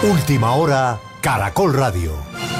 Última hora, Caracol Radio.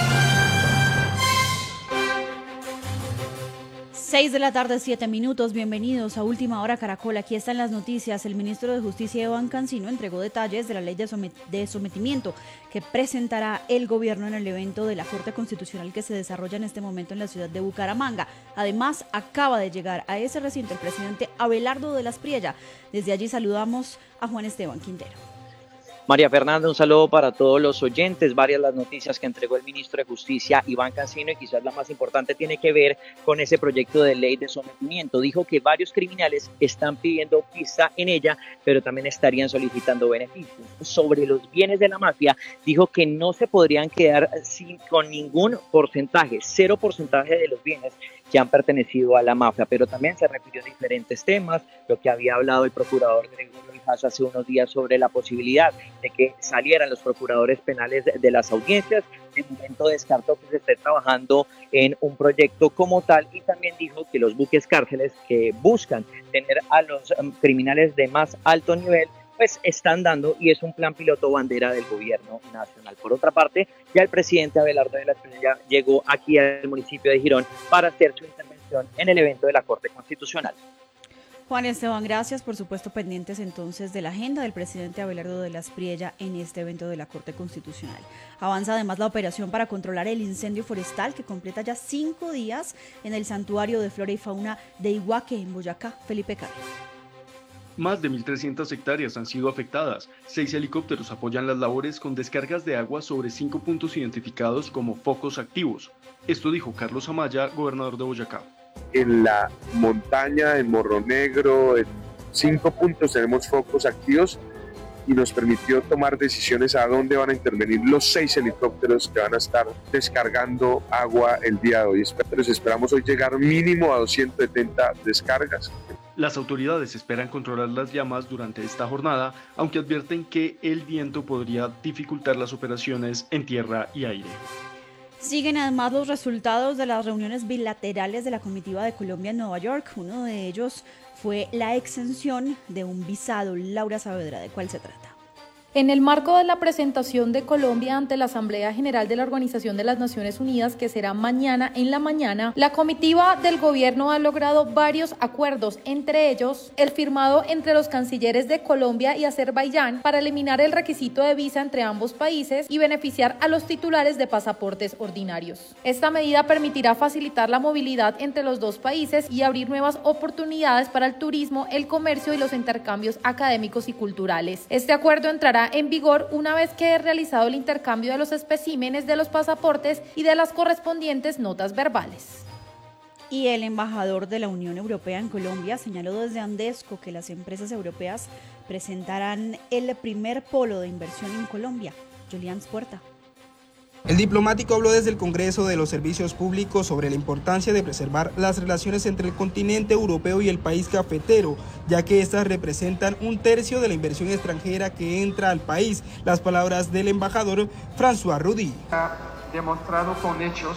6:07 p.m, bienvenidos a Última Hora Caracol. Aquí están las noticias. El ministro de Justicia, Iván Cancino, entregó detalles de la ley de sometimiento que presentará el gobierno en el evento de la Corte Constitucional que se desarrolla en este momento en la ciudad de Bucaramanga. Además, acaba de llegar a ese recinto el presidente Abelardo de las Priella. Desde allí saludamos a Juan Esteban Quintero. María Fernanda, un saludo para todos los oyentes. Varias las noticias que entregó el ministro de Justicia, Iván Cancino, y quizás la más importante tiene que ver con ese proyecto de ley de sometimiento. Dijo que varios criminales están pidiendo pista en ella, pero también estarían solicitando beneficios. Sobre los bienes de la mafia, dijo que no se podrían quedar con ningún porcentaje, 0% de los bienes que han pertenecido a la mafia, pero también se refirió a diferentes temas, lo que había hablado el procurador Gregorio Hijas hace unos días sobre la posibilidad de que salieran los procuradores penales de las audiencias. De momento descartó que se esté trabajando en un proyecto como tal, y también dijo que los buques cárceles que buscan tener a los criminales de más alto nivel pues están dando, y es un plan piloto bandera del gobierno nacional. Por otra parte, ya el presidente Abelardo de las Priella llegó aquí al municipio de Girón para hacer su intervención en el evento de la Corte Constitucional. Juan Esteban, gracias. Por supuesto, pendientes entonces de la agenda del presidente Abelardo de las Priella en este evento de la Corte Constitucional. Avanza además la operación para controlar el incendio forestal que completa ya 5 días en el Santuario de Flora y Fauna de Iguaque, en Boyacá. Felipe Carlos. Más de 1.300 hectáreas han sido afectadas. 6 helicópteros apoyan las labores con descargas de agua sobre 5 puntos identificados como focos activos. Esto dijo Carlos Amaya, gobernador de Boyacá. En la montaña, en Morro Negro, en 5 puntos tenemos focos activos, y nos permitió tomar decisiones a dónde van a intervenir los 6 helicópteros que van a estar descargando agua el día de hoy. Esperamos hoy llegar mínimo a 270 descargas. Las autoridades esperan controlar las llamas durante esta jornada, aunque advierten que el viento podría dificultar las operaciones en tierra y aire. Siguen además los resultados de las reuniones bilaterales de la comitiva de Colombia en Nueva York. Uno de ellos fue la exención de un visado. Laura Saavedra, ¿de cuál se trata? En el marco de la presentación de Colombia ante la Asamblea General de la Organización de las Naciones Unidas, que será mañana en la mañana, la comitiva del gobierno ha logrado varios acuerdos, entre ellos el firmado entre los cancilleres de Colombia y Azerbaiyán para eliminar el requisito de visa entre ambos países y beneficiar a los titulares de pasaportes ordinarios. Esta medida permitirá facilitar la movilidad entre los dos países y abrir nuevas oportunidades para el turismo, el comercio y los intercambios académicos y culturales. Este acuerdo entrará en vigor una vez quede realizado el intercambio de los especímenes de los pasaportes y de las correspondientes notas verbales. Y el embajador de la Unión Europea en Colombia señaló desde Andesco que las empresas europeas presentarán el primer polo de inversión en Colombia. Julián Puerta. El diplomático habló desde el Congreso de los Servicios Públicos sobre la importancia de preservar las relaciones entre el continente europeo y el país cafetero, ya que estas representan 1/3 de la inversión extranjera que entra al país. Las palabras del embajador François Rudy. Ha demostrado con hechos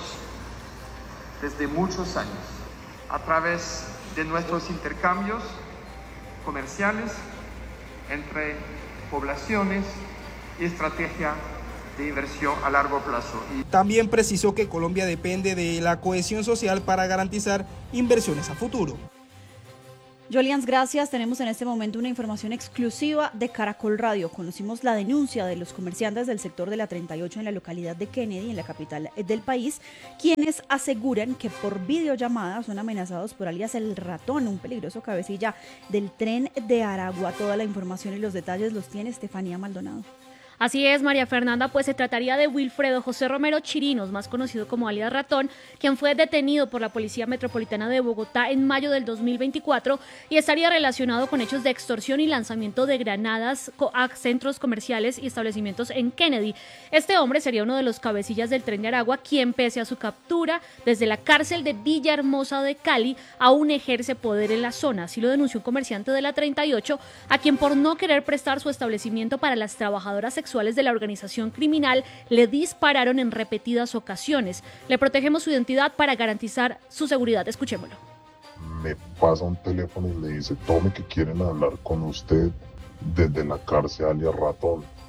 desde muchos años, a través de nuestros intercambios comerciales entre poblaciones y estrategia de inversión a largo plazo. También precisó que Colombia depende de la cohesión social para garantizar inversiones a futuro. Jolians, gracias. Tenemos en este momento una información exclusiva de Caracol Radio. Conocimos la denuncia de los comerciantes del sector de la 38 en la localidad de Kennedy, en la capital del país, quienes aseguran que por videollamada son amenazados por alias El Ratón, un peligroso cabecilla del tren de Aragua. Toda la información y los detalles los tiene Estefanía Maldonado. Así es, María Fernanda, pues se trataría de Wilfredo José Romero Chirinos, más conocido como alias Ratón, quien fue detenido por la Policía Metropolitana de Bogotá en mayo del 2024 y estaría relacionado con hechos de extorsión y lanzamiento de granadas a centros comerciales y establecimientos en Kennedy. Este hombre sería uno de los cabecillas del Tren de Aragua, quien pese a su captura desde la cárcel de Villahermosa de Cali, aún ejerce poder en la zona. Así lo denunció un comerciante de la 38, a quien por no querer prestar su establecimiento para las trabajadoras sexuales de la organización criminal le dispararon en repetidas ocasiones. Le protegemos su identidad para garantizar su seguridad. Escuchémoslo. Me pasa un teléfono y me dice: tome, que quieren hablar con usted desde la cárcel alias Ratón.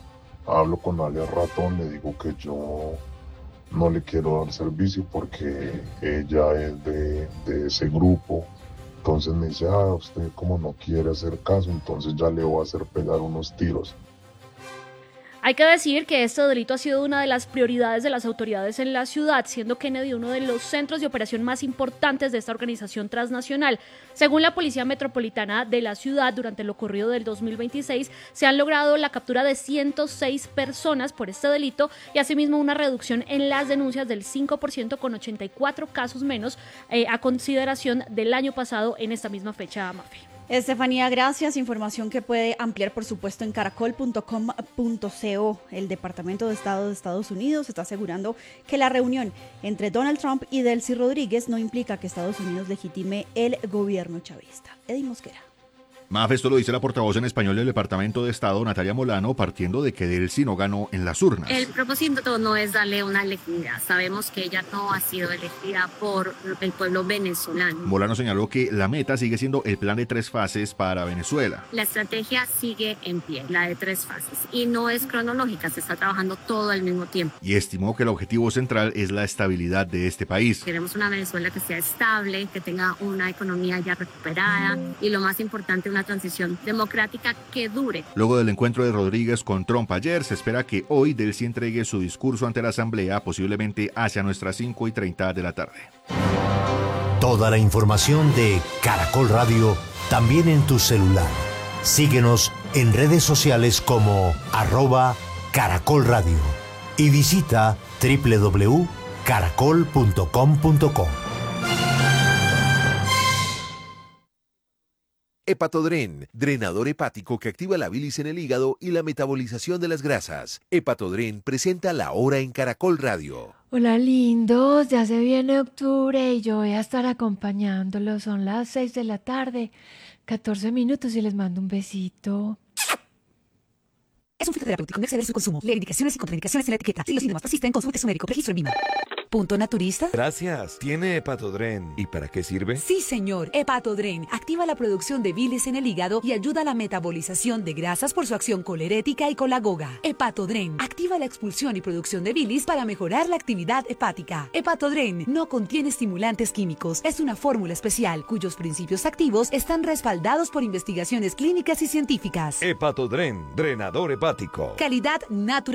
hablo con alias Ratón, le digo que yo no le quiero dar servicio porque ella es de ese grupo. Entonces me dice, usted como no quiere hacer caso, entonces ya le voy a hacer pegar unos tiros. Hay que decir que este delito ha sido una de las prioridades de las autoridades en la ciudad, siendo Kennedy uno de los centros de operación más importantes de esta organización transnacional. Según la Policía Metropolitana de la ciudad, durante lo ocurrido del 2026, se han logrado la captura de 106 personas por este delito y asimismo una reducción en las denuncias del 5% con 84 casos menos a consideración del año pasado en esta misma fecha, Mafe. Estefanía, gracias. Información que puede ampliar, por supuesto, en caracol.com.co. El Departamento de Estado de Estados Unidos está asegurando que la reunión entre Donald Trump y Delcy Rodríguez no implica que Estados Unidos legitime el gobierno chavista. Eddie Mosquera. Mafe, esto lo dice la portavoz en español del Departamento de Estado, Natalia Molano, partiendo de que Delcy no ganó en las urnas. El propósito no es darle una legitimidad. Sabemos que ella no ha sido elegida por el pueblo venezolano. Molano señaló que la meta sigue siendo el plan de 3 fases para Venezuela. La estrategia sigue en pie, la de 3 fases, y no es cronológica, se está trabajando todo al mismo tiempo. Y estimó que el objetivo central es la estabilidad de este país. Queremos una Venezuela que sea estable, que tenga una economía ya recuperada y lo más importante, una transición democrática que dure. Luego del encuentro de Rodríguez con Trump ayer, se espera que hoy Delcy entregue su discurso ante la Asamblea, posiblemente hacia nuestras 5:30 de la tarde. Toda la información de Caracol Radio también en tu celular. Síguenos en redes sociales como @Caracol Radio y visita www.caracol.com.co. Hepatodren, drenador hepático que activa la bilis en el hígado y la metabolización de las grasas. Hepatodren presenta La Hora en Caracol Radio. Hola lindos, ya se viene octubre y yo voy a estar acompañándolos. Son las 6 de la tarde, 14 minutos y les mando un besito. Es un fitoterapéutico, no exceder su consumo. Lee indicaciones y contraindicaciones en la etiqueta. Si los síntomas persisten, consulte a su médico. Registro en VIMA. ¿Punto naturista? Gracias. ¿Tiene Hepatodren? ¿Y para qué sirve? Sí, señor. Hepatodren activa la producción de bilis en el hígado y ayuda a la metabolización de grasas por su acción colerética y colagoga. Hepatodren activa la expulsión y producción de bilis para mejorar la actividad hepática. Hepatodren no contiene estimulantes químicos. Es una fórmula especial cuyos principios activos están respaldados por investigaciones clínicas y científicas. Hepatodren, drenador hepático. Calidad natural.